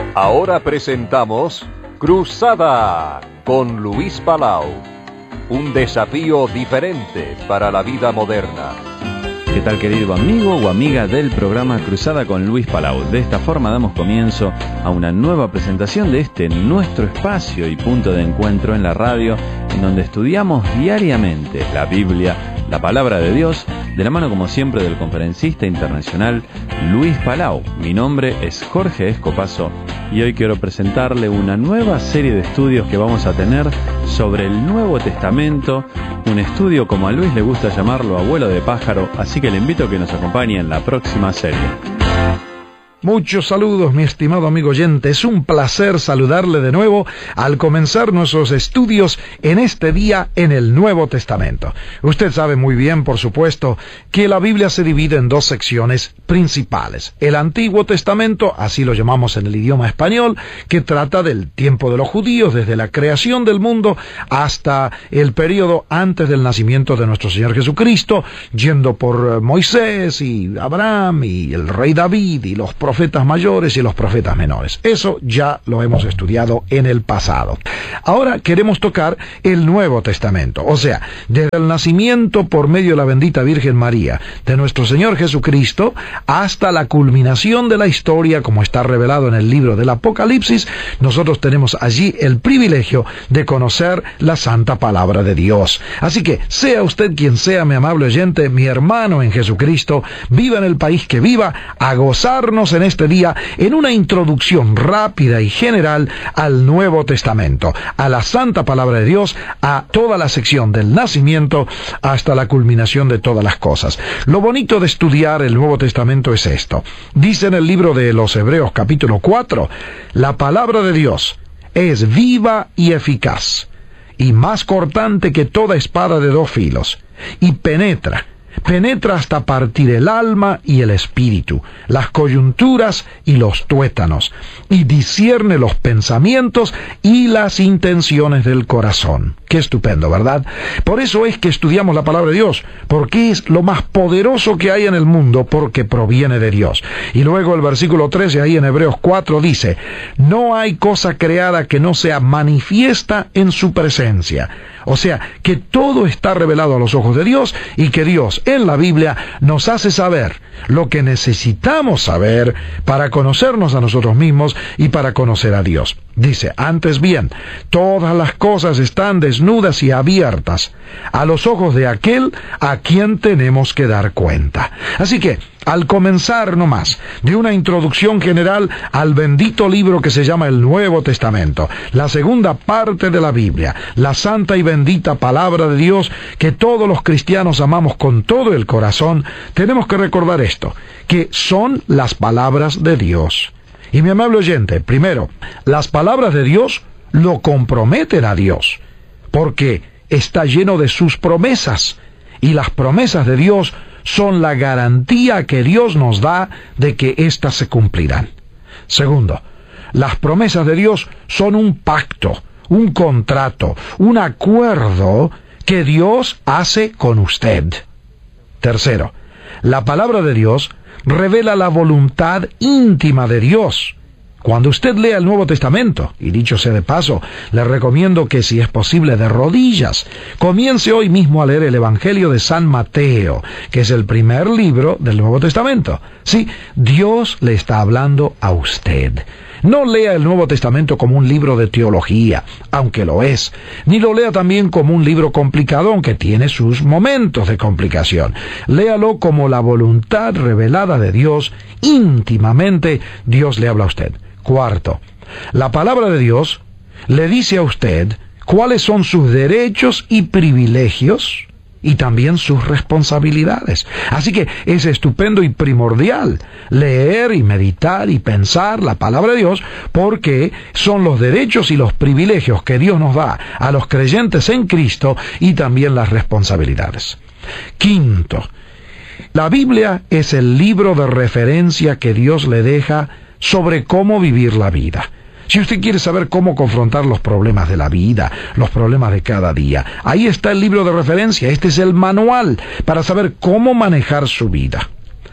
Ahora presentamos Cruzada con Luis Palau. Un desafío diferente para la vida moderna. ¿Qué tal, querido amigo o amiga del programa Cruzada con Luis Palau? De esta forma damos comienzo a una nueva presentación de este nuestro espacio y punto de encuentro en la radio, en donde estudiamos diariamente la Biblia, la palabra de Dios, de la mano como siempre del conferencista internacional Luis Palau. Mi nombre es Jorge Escopazo y hoy quiero presentarle una nueva serie de estudios que vamos a tener sobre el Nuevo Testamento, un estudio como a Luis le gusta llamarlo abuelo de pájaro, así que le invito a que nos acompañe en la próxima serie. Muchos saludos, mi estimado amigo oyente. Es un placer saludarle de nuevo al comenzar nuestros estudios en este día en el Nuevo Testamento. Usted sabe muy bien, por supuesto, que la Biblia se divide en dos secciones principales. El Antiguo Testamento, así lo llamamos en el idioma español, que trata del tiempo de los judíos, desde la creación del mundo hasta el periodo antes del nacimiento de nuestro Señor Jesucristo, yendo por Moisés y Abraham y el rey David y los profetas mayores y los profetas menores. Eso ya lo hemos estudiado en el pasado. Ahora queremos tocar el Nuevo Testamento, o sea, desde el nacimiento por medio de la bendita Virgen María de nuestro Señor Jesucristo hasta la culminación de la historia, como está revelado en el libro del Apocalipsis. Nosotros tenemos allí el privilegio de conocer la santa palabra de Dios. Así que, sea usted quien sea, mi amable oyente, mi hermano en Jesucristo, viva en el país que viva, a gozarnos en este día en una introducción rápida y general al Nuevo Testamento, a la santa palabra de Dios, a toda la sección del nacimiento hasta la culminación de todas las cosas. Lo bonito de estudiar el Nuevo Testamento es esto. Dice en el libro de los Hebreos capítulo 4, la palabra de Dios es viva y eficaz, y más cortante que toda espada de dos filos, y penetra hasta partir el alma y el espíritu, las coyunturas y los tuétanos, y discierne los pensamientos y las intenciones del corazón. Qué estupendo, ¿verdad? Por eso es que estudiamos la palabra de Dios, porque es lo más poderoso que hay en el mundo, porque proviene de Dios. Y luego el versículo 13 ahí en Hebreos 4 dice, no hay cosa creada que no sea manifiesta en su presencia. O sea, que todo está revelado a los ojos de Dios y que Dios en la Biblia nos hace saber lo que necesitamos saber para conocernos a nosotros mismos y para conocer a Dios. Dice, antes bien, todas las cosas están desnudas y abiertas a los ojos de aquel a quien tenemos que dar cuenta. Así que, al comenzar nomás de una introducción general al bendito libro que se llama el Nuevo Testamento, la segunda parte de la Biblia, la santa y bendita palabra de Dios que todos los cristianos amamos con todo el corazón, tenemos que recordar esto, que son las palabras de Dios. Y mi amable oyente, primero, las palabras de Dios lo comprometen a Dios, porque está lleno de sus promesas, y las promesas de Dios son la garantía que Dios nos da de que éstas se cumplirán. Segundo, las promesas de Dios son un pacto, un contrato, un acuerdo que Dios hace con usted. Tercero, la palabra de Dios revela la voluntad íntima de Dios. Cuando usted lea el Nuevo Testamento, y dicho sea de paso, le recomiendo que si es posible de rodillas, comience hoy mismo a leer el Evangelio de San Mateo, que es el primer libro del Nuevo Testamento. Sí, Dios le está hablando a usted. No lea el Nuevo Testamento como un libro de teología, aunque lo es, ni lo lea también como un libro complicado, aunque tiene sus momentos de complicación. Léalo como la voluntad revelada de Dios, íntimamente Dios le habla a usted. Cuarto, la palabra de Dios le dice a usted cuáles son sus derechos y privilegios y también sus responsabilidades. Así que es estupendo y primordial leer y meditar y pensar la palabra de Dios, porque son los derechos y los privilegios que Dios nos da a los creyentes en Cristo y también las responsabilidades. Quinto, la Biblia es el libro de referencia que Dios le deja sobre cómo vivir la vida. Si usted quiere saber cómo confrontar los problemas de la vida, los problemas de cada día, ahí está el libro de referencia. Este es el manual para saber cómo manejar su vida.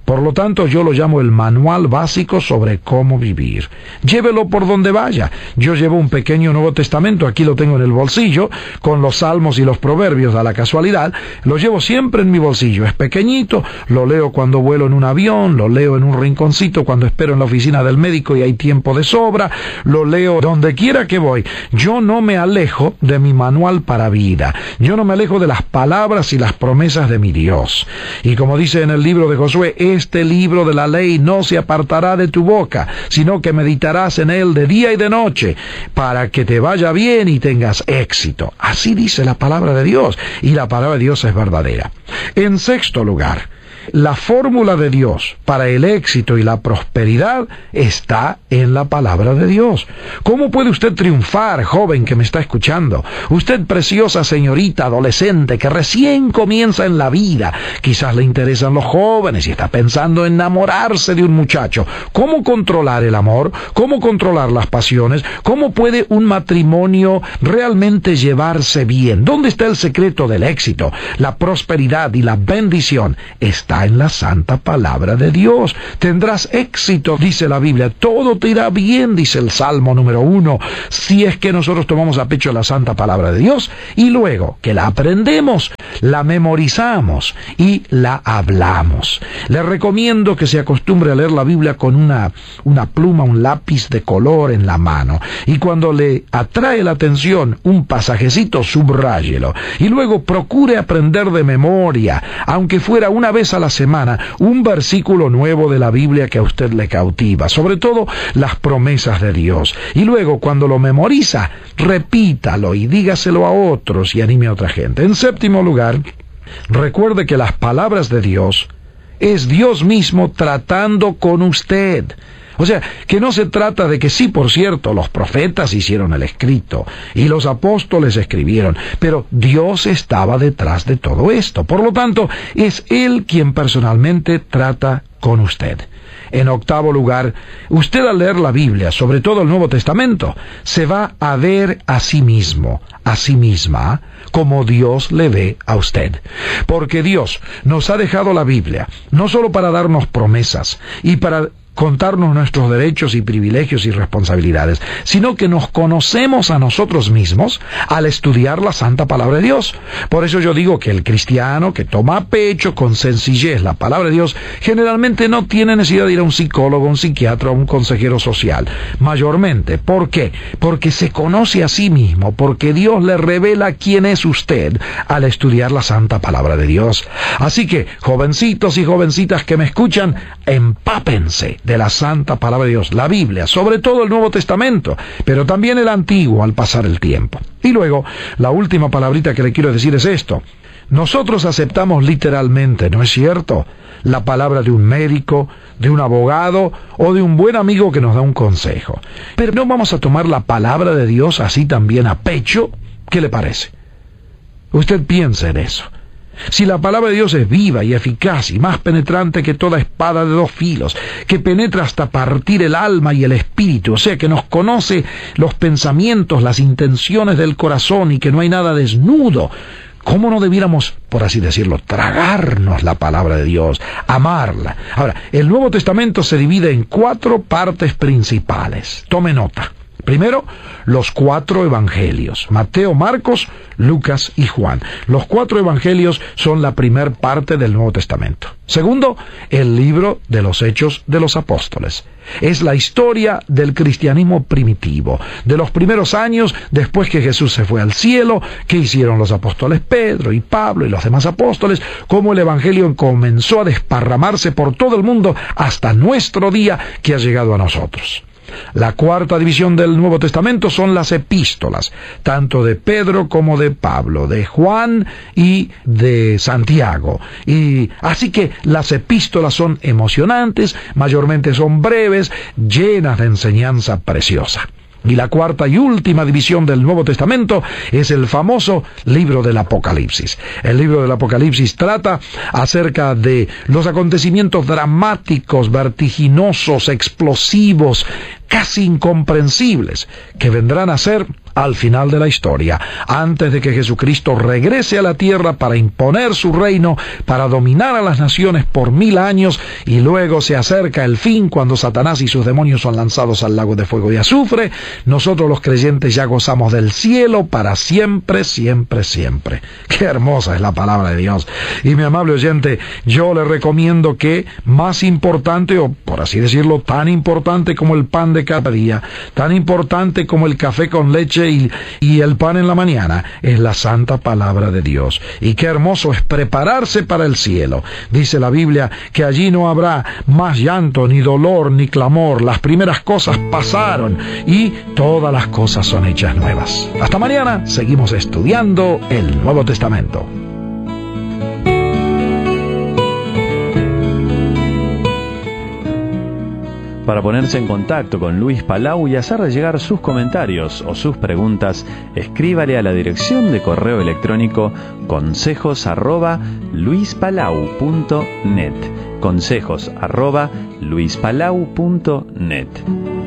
Por lo tanto, yo lo llamo el manual básico sobre cómo vivir. Llévelo por donde vaya. Yo llevo un pequeño Nuevo Testamento, aquí lo tengo en el bolsillo, con los Salmos y los Proverbios, a la casualidad. Lo llevo siempre en mi bolsillo. Es pequeñito, lo leo cuando vuelo en un avión, lo leo en un rinconcito cuando espero en la oficina del médico y hay tiempo de sobra, lo leo donde quiera que voy. Yo no me alejo de mi manual para vida. Yo no me alejo de las palabras y las promesas de mi Dios. Y como dice en el libro de Josué, este libro de la ley no se apartará de tu boca, sino que meditarás en él de día y de noche, para que te vaya bien y tengas éxito. Así dice la palabra de Dios, y la palabra de Dios es verdadera. En sexto lugar, la fórmula de Dios para el éxito y la prosperidad está en la palabra de Dios. ¿Cómo puede usted triunfar, joven que me está escuchando? Usted, preciosa señorita adolescente que recién comienza en la vida, quizás le interesan los jóvenes y está pensando en enamorarse de un muchacho. ¿Cómo controlar el amor? ¿Cómo controlar las pasiones? ¿Cómo puede un matrimonio realmente llevarse bien? ¿Dónde está el secreto del éxito, la prosperidad y la bendición? Está en la santa palabra de Dios. Tendrás éxito, dice la Biblia. Todo te irá bien, dice el Salmo número 1, si es que nosotros tomamos a pecho la santa palabra de Dios y luego que la aprendemos, la memorizamos y la hablamos. Le recomiendo que se acostumbre a leer la Biblia con una pluma, un lápiz de color en la mano, y cuando le atrae la atención un pasajecito, subráyelo, y luego procure aprender de memoria, aunque fuera una vez a la semana, un versículo nuevo de la Biblia que a usted le cautiva, sobre todo las promesas de Dios. Y luego, cuando lo memoriza, repítalo y dígaselo a otros y anime a otra gente. En séptimo lugar, recuerde que las palabras de Dios es Dios mismo tratando con usted. O sea, que no se trata de que sí, por cierto, los profetas hicieron el escrito y los apóstoles escribieron, pero Dios estaba detrás de todo esto. Por lo tanto, es Él quien personalmente trata con usted. En octavo lugar, usted al leer la Biblia, sobre todo el Nuevo Testamento, se va a ver a sí mismo, a sí misma, como Dios le ve a usted. Porque Dios nos ha dejado la Biblia, no solo para darnos promesas y para contarnos nuestros derechos y privilegios y responsabilidades, sino que nos conocemos a nosotros mismos al estudiar la santa palabra de Dios. Por eso yo digo que el cristiano que toma a pecho con sencillez la palabra de Dios, generalmente no tiene necesidad de ir a un psicólogo, un psiquiatra o un consejero social. Mayormente. ¿Por qué? Porque se conoce a sí mismo, porque Dios le revela quién es usted al estudiar la santa palabra de Dios. Así que, jovencitos y jovencitas que me escuchan, empápense de la santa palabra de Dios, la Biblia, sobre todo el Nuevo Testamento, pero también el Antiguo al pasar el tiempo. Y luego, la última palabrita que le quiero decir es esto. Nosotros aceptamos literalmente, ¿no es cierto?, la palabra de un médico, de un abogado o de un buen amigo que nos da un consejo. Pero no vamos a tomar la palabra de Dios así también a pecho. ¿Qué le parece? Usted piensa en eso. Si la palabra de Dios es viva y eficaz y más penetrante que toda espada de dos filos, que penetra hasta partir el alma y el espíritu, o sea, que nos conoce los pensamientos, las intenciones del corazón y que no hay nada desnudo, ¿cómo no debiéramos, por así decirlo, tragarnos la palabra de Dios, amarla? Ahora, el Nuevo Testamento se divide en 4 partes principales. Tome nota. Primero, los 4 evangelios, Mateo, Marcos, Lucas y Juan. Los 4 evangelios son la primer parte del Nuevo Testamento. Segundo, el libro de los Hechos de los Apóstoles. Es la historia del cristianismo primitivo, de los primeros años después que Jesús se fue al cielo, qué hicieron los apóstoles Pedro y Pablo y los demás apóstoles, cómo el evangelio comenzó a desparramarse por todo el mundo hasta nuestro día que ha llegado a nosotros. La cuarta división del Nuevo Testamento son las epístolas, tanto de Pedro como de Pablo, de Juan y de Santiago. Y así que las epístolas son emocionantes, mayormente son breves, llenas de enseñanza preciosa. Y la cuarta y última división del Nuevo Testamento es el famoso libro del Apocalipsis. El libro del Apocalipsis trata acerca de los acontecimientos dramáticos, vertiginosos, explosivos, casi incomprensibles, que vendrán a ser al final de la historia, antes de que Jesucristo regrese a la tierra para imponer su reino, para dominar a las naciones por 1000 años, y luego se acerca el fin cuando Satanás y sus demonios son lanzados al lago de fuego y azufre. Nosotros los creyentes ya gozamos del cielo para siempre, siempre, siempre. Qué hermosa es la palabra de Dios. Y mi amable oyente, yo le recomiendo que más importante, o por así decirlo, tan importante como el pan de cada día, tan importante como el café con leche y el pan en la mañana, es la santa palabra de Dios. Y qué hermoso es prepararse para el cielo. Dice la Biblia que allí no habrá más llanto, ni dolor, ni clamor. Las primeras cosas pasaron y todas las cosas son hechas nuevas. Hasta mañana, seguimos estudiando el Nuevo Testamento. Para ponerse en contacto con Luis Palau y hacerle llegar sus comentarios o sus preguntas, escríbale a la dirección de correo electrónico consejos@luispalau.net. consejos@luispalau.net.